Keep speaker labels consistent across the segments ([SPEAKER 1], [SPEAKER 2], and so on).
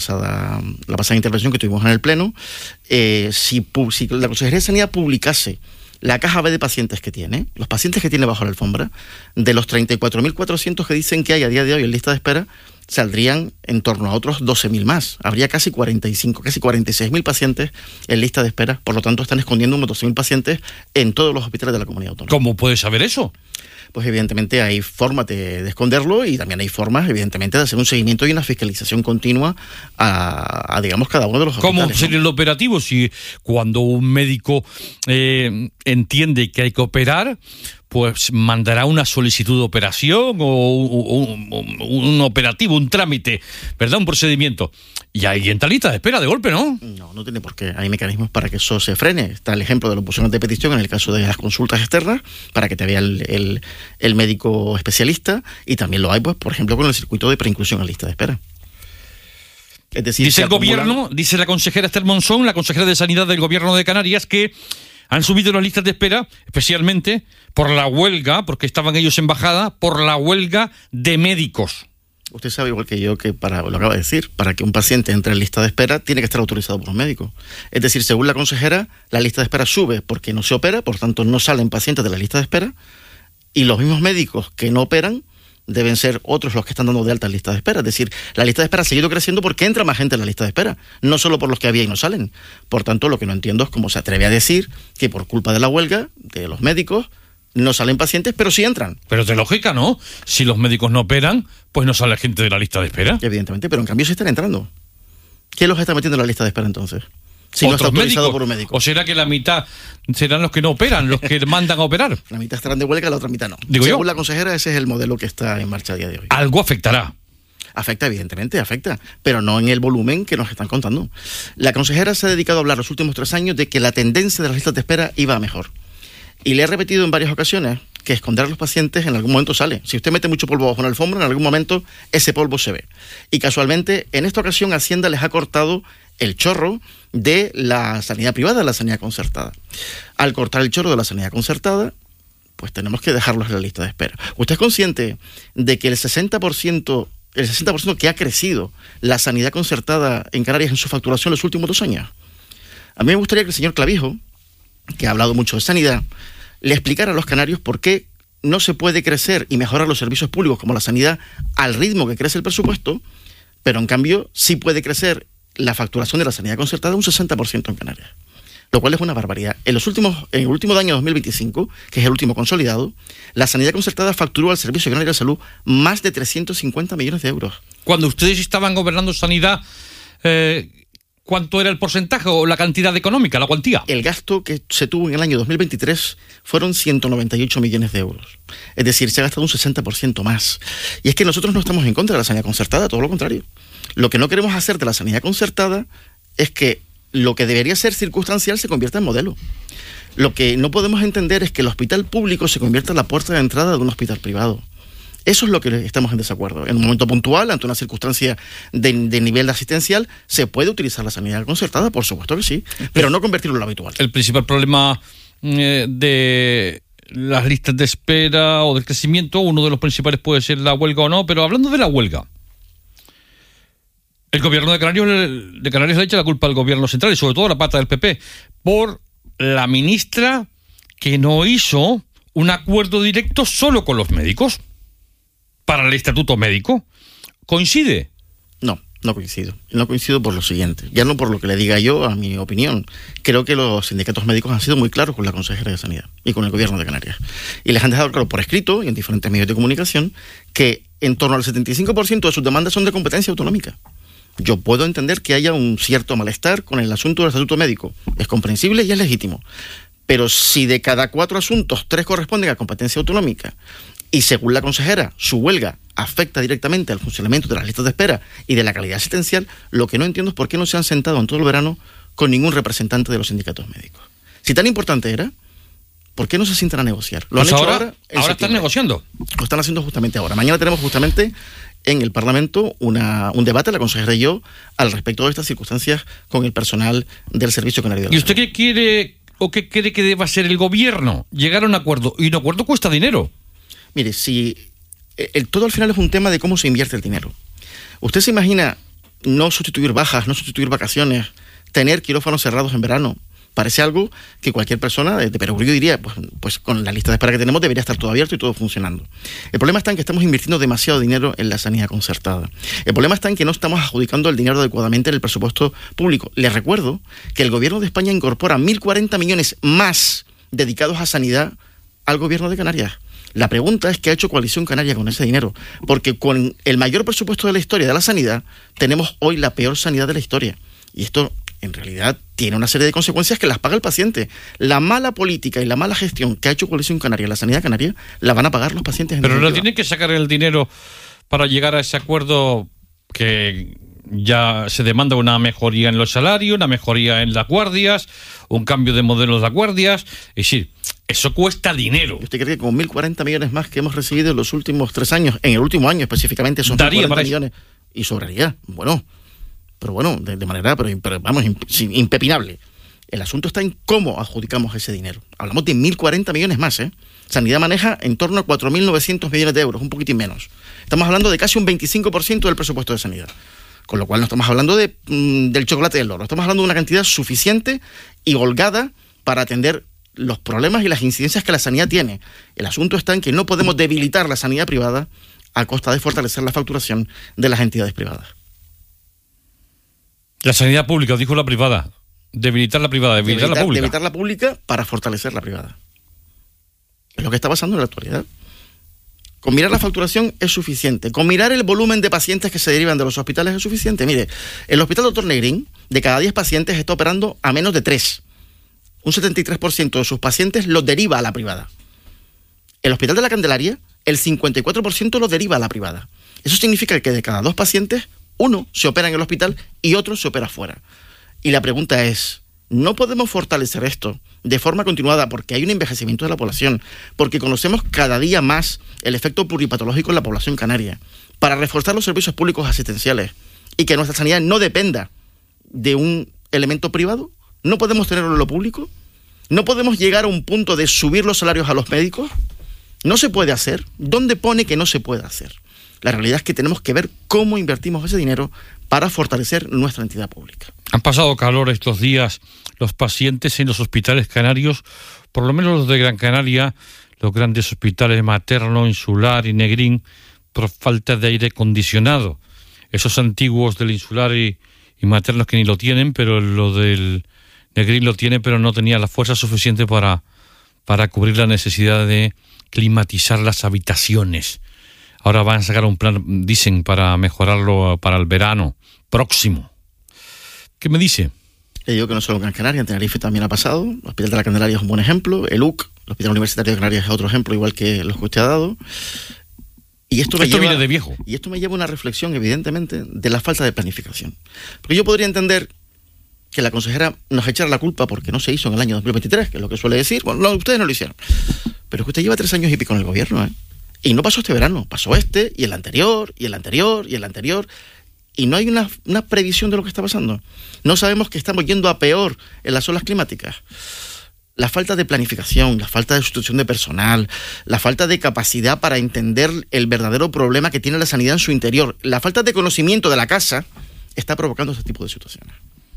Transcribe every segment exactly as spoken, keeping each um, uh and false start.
[SPEAKER 1] pasada, la pasada intervención que tuvimos en el Pleno, eh, si, si la Consejería de Sanidad publicase la caja B de pacientes que tiene, los pacientes que tiene bajo la alfombra, de los treinta y cuatro mil cuatrocientos que dicen que hay a día de hoy en lista de espera, saldrían en torno a otros doce mil más. Habría casi cuarenta y cinco, casi cuarenta y seis mil pacientes en lista de espera. Por lo tanto, están escondiendo unos doce mil pacientes en todos los hospitales de la comunidad autónoma.
[SPEAKER 2] ¿Cómo puedes saber eso?
[SPEAKER 1] Pues evidentemente hay formas de, de esconderlo y también hay formas, evidentemente, de hacer un seguimiento y una fiscalización continua a, a digamos, cada uno de los hospitales.
[SPEAKER 2] ¿Cómo sería el operativo? Si cuando un médico eh, entiende que hay que operar, pues mandará una solicitud de operación o un, un, un operativo, un trámite, ¿verdad? Un procedimiento. Y ahí entra lista de espera de golpe, ¿no?
[SPEAKER 1] No, no tiene por qué. Hay mecanismos para que eso se frene. Está el ejemplo de los buzones de petición en el caso de las consultas externas, para que te vea el, el, el médico especialista, y también lo hay, pues, por ejemplo, con el circuito de preinclusión a lista de espera. Es decir,
[SPEAKER 2] dice el
[SPEAKER 1] acumulan...
[SPEAKER 2] gobierno, dice la consejera Esther Monzón, la consejera de Sanidad del Gobierno de Canarias, que han subido las listas de espera, especialmente por la huelga, porque estaban ellos en bajada, por la huelga de médicos.
[SPEAKER 1] Usted sabe igual que yo que, para lo acaba de decir, para que un paciente entre en lista de espera tiene que estar autorizado por un médico. Es decir, según la consejera, la lista de espera sube porque no se opera, por tanto no salen pacientes de la lista de espera, y los mismos médicos que no operan deben ser otros los que están dando de alta en lista de espera. Es decir, la lista de espera ha seguido creciendo porque entra más gente en la lista de espera, no solo por los que había y no salen. Por tanto, lo que no entiendo es cómo se atreve a decir que por culpa de la huelga de los médicos no salen pacientes, pero sí entran.
[SPEAKER 2] Pero de lógica, ¿no? Si los médicos no operan, pues no sale gente de la lista de espera.
[SPEAKER 1] Evidentemente, pero en cambio sí están entrando. ¿Quién los está metiendo en la lista de espera entonces? Si no está autorizado
[SPEAKER 2] médicos,
[SPEAKER 1] por un médico.
[SPEAKER 2] ¿O será que la mitad serán los que no operan, los que mandan a operar?
[SPEAKER 1] La mitad estarán de huelga, la otra mitad no.
[SPEAKER 2] Digo
[SPEAKER 1] Según
[SPEAKER 2] yo.
[SPEAKER 1] la consejera, ese es el modelo que está en marcha a día de hoy.
[SPEAKER 2] Algo afectará.
[SPEAKER 1] Afecta, evidentemente, afecta, pero no en el volumen que nos están contando. La consejera se ha dedicado a hablar los últimos tres años de que la tendencia de las listas de espera iba a mejor. Y le he repetido en varias ocasiones que esconder a los pacientes en algún momento sale. Si usted mete mucho polvo bajo una alfombra, en algún momento ese polvo se ve. Y casualmente, en esta ocasión, Hacienda les ha cortado el chorro de la sanidad privada, de la sanidad concertada. Al cortar el chorro de la sanidad concertada, pues tenemos que dejarlos en la lista de espera. ¿Usted es consciente de que el sesenta por ciento, el sesenta por ciento que ha crecido la sanidad concertada en Canarias en su facturación en los últimos dos años? A mí me gustaría que el señor Clavijo, que ha hablado mucho de sanidad, le explicara a los canarios por qué no se puede crecer y mejorar los servicios públicos como la sanidad al ritmo que crece el presupuesto, pero en cambio sí puede crecer la facturación de la sanidad concertada un sesenta por ciento en Canarias, lo cual es una barbaridad. En los últimos, en el último año dos mil veinticinco, que es el último consolidado, la sanidad concertada facturó al Servicio Canario de Salud más de trescientos cincuenta millones de euros.
[SPEAKER 2] Cuando ustedes estaban gobernando sanidad, eh, ¿cuánto era el porcentaje o la cantidad económica, la cuantía?
[SPEAKER 1] El gasto que se tuvo en el año dos mil veintitrés fueron ciento noventa y ocho millones de euros. Es decir, se ha gastado un sesenta por ciento más. Y es que nosotros no estamos en contra de la sanidad concertada, todo lo contrario. Lo que no queremos hacer de la sanidad concertada es que lo que debería ser circunstancial se convierta en modelo. Lo que no podemos entender es que el hospital público se convierta en la puerta de entrada de un hospital privado. Eso es lo que estamos en desacuerdo. En un momento puntual, ante una circunstancia de, de nivel asistencial, ¿se puede utilizar la sanidad concertada? Por supuesto que sí, pero no convertirlo en lo habitual.
[SPEAKER 2] El principal problema eh, de las listas de espera o del crecimiento, uno de los principales puede ser la huelga o no, pero hablando de la huelga, el gobierno de Canarias, de Canarias le echa la culpa al gobierno central y sobre todo a la pata del P P por la ministra que no hizo un acuerdo directo solo con los médicos para el estatuto médico. ¿Coincide?
[SPEAKER 1] No, no coincido. No coincido por lo siguiente. Ya no por lo que le diga yo, a mi opinión. Creo que los sindicatos médicos han sido muy claros con la consejera de Sanidad y con el gobierno de Canarias. Y les han dejado claro por escrito y en diferentes medios de comunicación que en torno al setenta y cinco por ciento de sus demandas son de competencia autonómica. Yo puedo entender que haya un cierto malestar con el asunto del estatuto médico. Es comprensible y es legítimo. Pero si de cada cuatro asuntos, tres corresponden a competencia autonómica, y según la consejera, su huelga afecta directamente al funcionamiento de las listas de espera y de la calidad asistencial, lo que no entiendo es por qué no se han sentado en todo el verano con ningún representante de los sindicatos médicos. Si tan importante era, ¿por qué no se sientan a negociar? Lo
[SPEAKER 2] Pues
[SPEAKER 1] han hecho
[SPEAKER 2] ahora,
[SPEAKER 1] ahora.
[SPEAKER 2] ahora están negociando.
[SPEAKER 1] Lo están haciendo justamente ahora. Mañana tenemos justamente en el Parlamento una, un debate, la consejera y yo, al respecto de estas circunstancias con el personal del Servicio Canario de la
[SPEAKER 2] ¿Y usted
[SPEAKER 1] Salud.
[SPEAKER 2] qué quiere o qué cree que deba ser el gobierno? Llegar a un acuerdo. Y un acuerdo cuesta dinero.
[SPEAKER 1] Mire, si el, todo al final es un tema de cómo se invierte el dinero. ¿Usted se imagina no sustituir bajas, no sustituir vacaciones, tener quirófanos cerrados en verano. Parece algo que cualquier persona de, de perogrullo diría, pues, pues con la lista de espera que tenemos debería estar todo abierto y todo funcionando. El problema está en que estamos invirtiendo demasiado dinero en la sanidad concertada. El problema está en que no estamos adjudicando el dinero adecuadamente en el presupuesto público. Les recuerdo que el gobierno de España incorpora mil cuarenta millones más dedicados a sanidad al gobierno de Canarias. La pregunta es qué ha hecho Coalición Canaria con ese dinero, porque con el mayor presupuesto de la historia de la sanidad tenemos hoy la peor sanidad de la historia. Y esto en realidad tiene una serie de consecuencias que las paga el paciente. La mala política y la mala gestión que ha hecho Coalición Canaria en la sanidad canaria la van a pagar los pacientes. En
[SPEAKER 2] Pero
[SPEAKER 1] definitiva.
[SPEAKER 2] no tienen que sacar el dinero para llegar a ese acuerdo que ya se demanda una mejoría en los salarios, una mejoría en las guardias, un cambio de modelo de las guardias. Es decir, eso cuesta dinero.
[SPEAKER 1] ¿Usted cree que con mil cuarenta millones más que hemos recibido en los últimos tres años, en el último año específicamente, esos
[SPEAKER 2] Daría
[SPEAKER 1] mil cuarenta
[SPEAKER 2] para
[SPEAKER 1] millones, y sobraría? Bueno... Pero bueno, de, de manera, pero, pero vamos, impepinable. El asunto está en cómo adjudicamos ese dinero. Hablamos de mil cuarenta millones más, ¿eh? Sanidad maneja en torno a cuatro mil novecientos millones de euros, un poquitín menos. Estamos hablando de casi un veinticinco por ciento del presupuesto de sanidad. Con lo cual no estamos hablando de, mm, del chocolate del loro. Estamos hablando de una cantidad suficiente y holgada para atender los problemas y las incidencias que la sanidad tiene. El asunto está en que no podemos debilitar la sanidad privada a costa de fortalecer la facturación de las entidades privadas.
[SPEAKER 2] La sanidad pública, dijo la privada. Debilitar la privada, debilitar, debilitar la pública.
[SPEAKER 1] Debilitar la pública para fortalecer la privada. Es lo que está pasando en la actualidad. Con mirar la facturación es suficiente. Con mirar el volumen de pacientes que se derivan de los hospitales es suficiente. Mire, el Hospital Doctor Negrín, de cada diez pacientes, está operando a menos de tres. Un setenta y tres por ciento de sus pacientes los deriva a la privada. El Hospital de la Candelaria, el cincuenta y cuatro por ciento los deriva a la privada. Eso significa que de cada dos pacientes, uno se opera en el hospital y otro se opera fuera. Y la pregunta es, ¿no podemos fortalecer esto de forma continuada porque hay un envejecimiento de la población, porque conocemos cada día más el efecto pluripatológico en la población canaria, para reforzar los servicios públicos asistenciales y que nuestra sanidad no dependa de un elemento privado? ¿No podemos tenerlo en lo público? ¿No podemos llegar a un punto de subir los salarios a los médicos? ¿No se puede hacer? ¿Dónde pone que no se puede hacer? La realidad es que tenemos que ver cómo invertimos ese dinero para fortalecer nuestra entidad pública.
[SPEAKER 2] Han pasado calor estos días los pacientes en los hospitales canarios, por lo menos los de Gran Canaria, los grandes hospitales Materno, Insular y Negrín, por falta de aire acondicionado. Esos antiguos del Insular y, y Materno que ni lo tienen, pero lo del Negrín lo tiene, pero no tenía la fuerza suficiente para, para cubrir la necesidad de climatizar las habitaciones. Ahora van a sacar un plan, dicen, para mejorarlo para el verano próximo. ¿Qué me dice?
[SPEAKER 1] Le digo que no solo en Gran Canaria, en Tenerife también ha pasado. El Hospital de la Candelaria es un buen ejemplo. El U C, el Hospital Universitario de Canarias, es otro ejemplo, igual que los que usted ha dado. Y esto, me
[SPEAKER 2] esto
[SPEAKER 1] lleva,
[SPEAKER 2] viene de viejo.
[SPEAKER 1] Y esto me lleva a una reflexión, evidentemente, de la falta de planificación. Porque yo podría entender que la consejera nos echara la culpa porque no se hizo en el año dos mil veintitrés, que es lo que suele decir. Bueno, no, ustedes no lo hicieron. Pero es que usted lleva tres años y pico en el gobierno, ¿eh? Y no pasó este verano, pasó este, y el anterior, y el anterior, y el anterior, y no hay una, una previsión de lo que está pasando. No sabemos que estamos yendo a peor en las olas climáticas. La falta de planificación, la falta de sustitución de personal, la falta de capacidad para entender el verdadero problema que tiene la sanidad en su interior, la falta de conocimiento de la casa, está provocando este tipo de situaciones.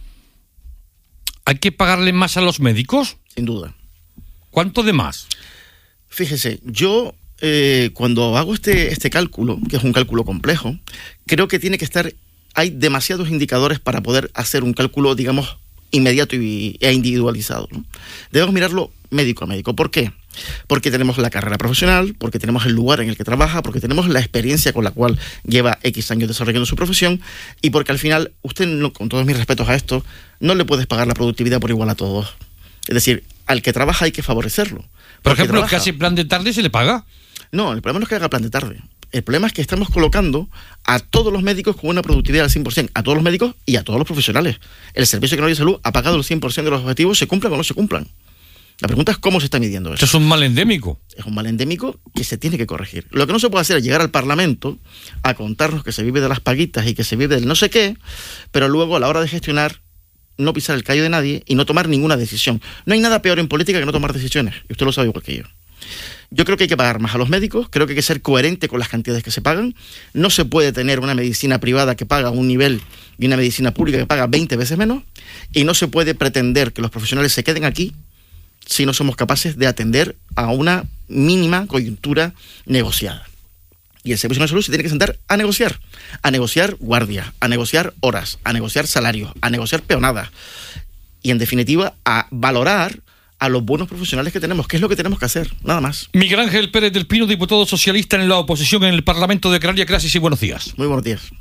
[SPEAKER 2] ¿Hay que pagarle más a los médicos?
[SPEAKER 1] Sin duda.
[SPEAKER 2] ¿Cuánto de más?
[SPEAKER 1] Fíjese, yo... Eh, cuando hago este, este cálculo, que es un cálculo complejo, creo que tiene que estar, hay demasiados indicadores para poder hacer un cálculo, digamos, inmediato y, e individualizado, ¿no? Debemos mirarlo médico a médico. ¿Por qué? Porque tenemos la carrera profesional, porque tenemos el lugar en el que trabaja, porque tenemos la experiencia con la cual lleva X años desarrollando su profesión, y porque al final, usted, no, con todos mis respetos a esto, no le puedes pagar la productividad por igual a todos. Es decir, al que trabaja hay que favorecerlo.
[SPEAKER 2] Por ejemplo, el que hace plan de tarde se le paga.
[SPEAKER 1] No, el problema no es que haga plan de tarde. El problema es que estamos colocando a todos los médicos con una productividad al cien por ciento, a todos los médicos y a todos los profesionales. El Servicio Canario de Salud ha pagado el cien por ciento de los objetivos, se cumplan o no se cumplan. La pregunta es cómo se está midiendo eso.
[SPEAKER 2] Esto es un mal endémico.
[SPEAKER 1] Es un mal endémico que se tiene que corregir. Lo que no se puede hacer es llegar al Parlamento a contarnos que se vive de las paguitas y que se vive del no sé qué, pero luego a la hora de gestionar no pisar el callo de nadie y no tomar ninguna decisión. No hay nada peor en política que no tomar decisiones, y usted lo sabe igual que yo. Yo creo que hay que pagar más a los médicos, creo que hay que ser coherente con las cantidades que se pagan. No se puede tener una medicina privada que paga un nivel y una medicina pública que paga veinte veces menos, y no se puede pretender que los profesionales se queden aquí si no somos capaces de atender a una mínima coyuntura negociada. Y el Servicio Nacional de Salud se tiene que sentar a negociar, a negociar guardias, a negociar horas, a negociar salarios, a negociar peonadas y, en definitiva, a valorar a los buenos profesionales que tenemos, que es lo que tenemos que hacer, nada más.
[SPEAKER 2] Miguel Ángel Pérez del Pino, diputado socialista en la oposición en el Parlamento de Canarias. Gracias y buenos días.
[SPEAKER 1] Muy buenos días.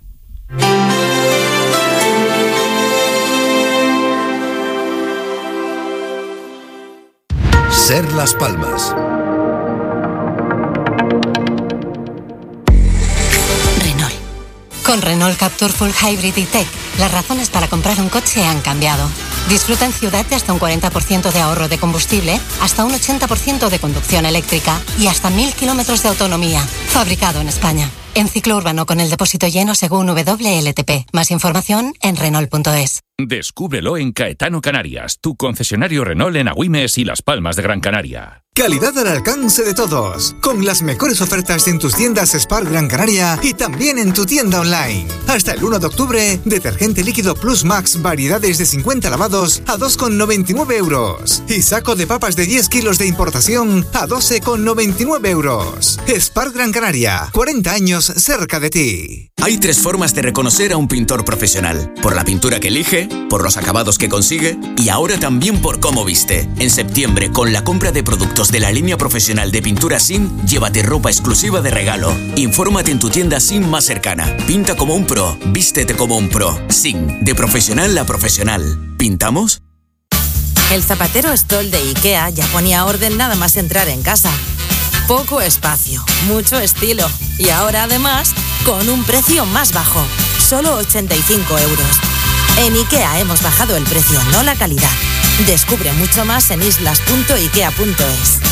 [SPEAKER 3] Ser Las Palmas.
[SPEAKER 4] Renault. Con Renault Captur Full Hybrid y Tech, las razones para comprar un coche han cambiado. Disfruta en ciudad de hasta un cuarenta por ciento de ahorro de combustible, hasta un ochenta por ciento de conducción eléctrica y hasta mil kilómetros de autonomía. Fabricado en España. En ciclo urbano con el depósito lleno según W L T P. Más información en Renault punto es.
[SPEAKER 5] Descúbrelo en Caetano Canarias, tu concesionario Renault en Agüimes y Las Palmas de Gran Canaria.
[SPEAKER 6] Calidad al alcance de todos, con las mejores ofertas en tus tiendas Spar Gran Canaria y también en tu tienda online. Hasta el uno de octubre, detergente líquido Plus Max variedades de cincuenta lavados a dos con noventa y nueve euros. Y saco de papas de diez kilos de importación a doce con noventa y nueve euros. Spar Gran Canaria, cuarenta años cerca de ti.
[SPEAKER 7] Hay tres formas de reconocer a un pintor profesional: por la pintura que elige, por los acabados que consigue y ahora también por cómo viste. En septiembre, con la compra de productos de la línea profesional de pintura S I M, llévate ropa exclusiva de regalo. Infórmate en tu tienda S I M más cercana. Pinta como un pro, vístete como un pro. S I M, de profesional a profesional. ¿Pintamos?
[SPEAKER 8] El zapatero Stoll de IKEA ya ponía orden nada más entrar en casa. Poco espacio, mucho estilo. Y ahora además, con un precio más bajo. Solo ochenta y cinco euros. En IKEA hemos bajado el precio, no la calidad. Descubre mucho más en islas punto ikea punto es.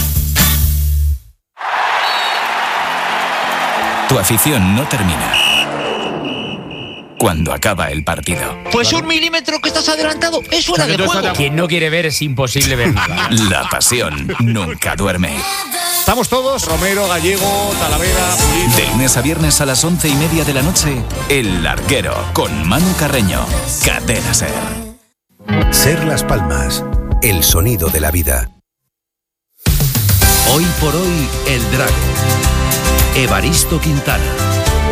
[SPEAKER 5] Tu afición no termina cuando acaba el partido.
[SPEAKER 9] Pues un milímetro que estás adelantado es fuera de juego.
[SPEAKER 10] Quien no quiere ver es imposible ver nada.
[SPEAKER 5] La pasión nunca duerme.
[SPEAKER 11] Estamos todos, Romero, Gallego, Talavera, Pulido.
[SPEAKER 5] De lunes a viernes a las once y media de la noche, El Larguero, con Manu Carreño. Cadena Ser.
[SPEAKER 3] Ser Las Palmas, el sonido de la vida. Hoy por hoy, El Drago. Evaristo Quintana.